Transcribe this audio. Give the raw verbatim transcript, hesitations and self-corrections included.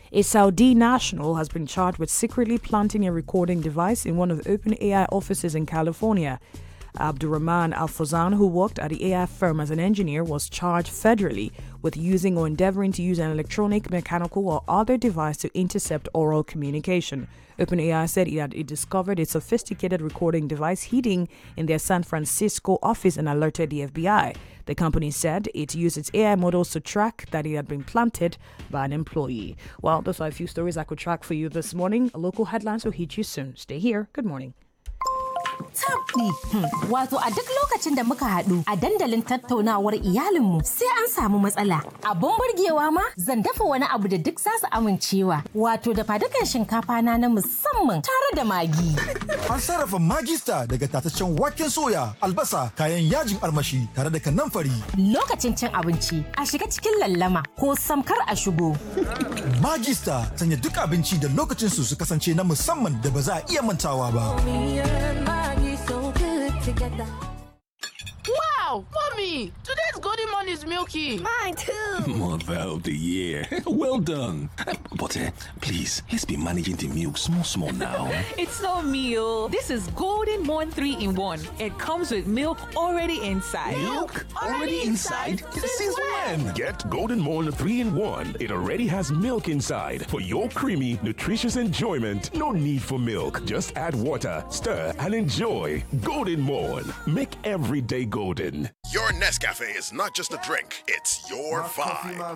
A Saudi national has been charged with secretly planting a recording device in one of OpenAI offices in California. Abdurrahman Al-Fawzan, who worked at the A I firm as an engineer, was charged federally with using or endeavoring to use an electronic, mechanical, or other device to intercept oral communication. OpenAI said it had it discovered a sophisticated recording device hidden in their San Francisco office and alerted the F B I. The company said it used its A I models to track that it had been planted by an employee. Well, those are a few stories I could track for you this morning. Local headlines will hit you soon. Stay here. Good morning. Tabdi, wato a duk lokacin da muka haɗu a dandalin tattaunawar iyalinmu sai an samu matsala. Abun burgewa ma zan dafa wani abu da duk za su amincewa. Wato da fadukan shinkafa na na musamman tare da magi. An sarrafa Magista daga tataccen waken soya, albasa, kayan yajin armashi tare da kanamfari. Lokacin cin abinci a shiga cikin lallama ko samkar a shigo. Magista sanya duk abinci da lokacin su su kasance na musamman da ba za a iya mantawa ba. So good together. Wow, mommy, today's golden morning is milky. Mine too. Mother of the year. Well done. But uh, please, let's be managing the milk small, small now. It's no meal. This is Golden Morn three in one. It comes with milk already inside. Milk already inside? Since when? Get Golden Morn three in one. It already has milk inside. For your creamy, nutritious enjoyment, no need for milk. Just add water, stir, and enjoy. Golden Morn. Make every day golden. Your Nescafe is not just a drink, it's your vibe.